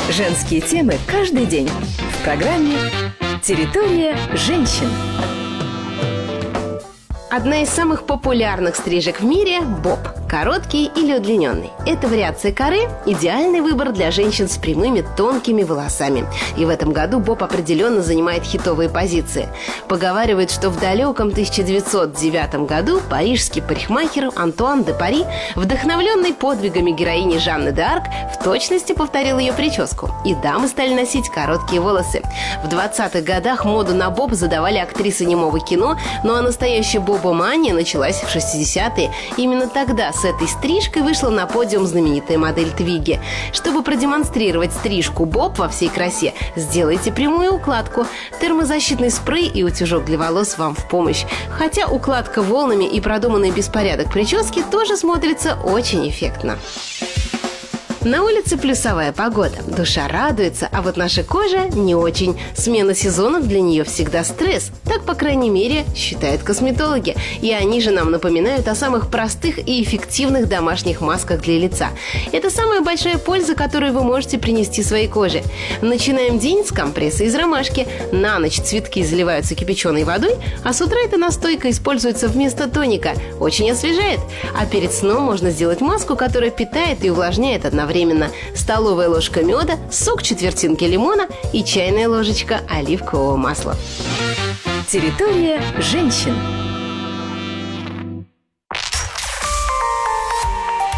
Женские темы каждый день в программе «Территория женщин». Одна из самых популярных стрижек в мире – боб. Короткий или удлиненный. Эта вариация коры – идеальный выбор для женщин с прямыми тонкими волосами. И в этом году боб определенно занимает хитовые позиции. Поговаривают, что в далеком 1909 году парижский парикмахер Антуан де Пари, вдохновленный подвигами героини Жанны д'Арк, в точности повторил ее прическу. И дамы стали носить короткие волосы. В 20-х годах моду на боб задавали актрисы немого кино, ну а настоящая бобомания началась в 60-е. Именно тогда с этой стрижкой вышла на подиум знаменитая модель Твигги. Чтобы продемонстрировать стрижку боб во всей красе, сделайте прямую укладку. Термозащитный спрей и утюжок для волос вам в помощь. Хотя укладка волнами и продуманный беспорядок прически тоже смотрится очень эффектно. На улице плюсовая погода. Душа радуется, а вот наша кожа не очень. Смена сезонов для нее всегда стресс. Так, по крайней мере, считают косметологи. И они же нам напоминают о самых простых и эффективных домашних масках для лица. Это самая большая польза, которую вы можете принести своей коже. Начинаем день с компресса из ромашки. На ночь цветки заливаются кипяченой водой, а с утра эта настойка используется вместо тоника. Очень освежает. А перед сном можно сделать маску, которая питает и увлажняет одновременно. Столовая ложка меда, сок четвертинки лимона и чайная ложечка оливкового масла. Территория женщин.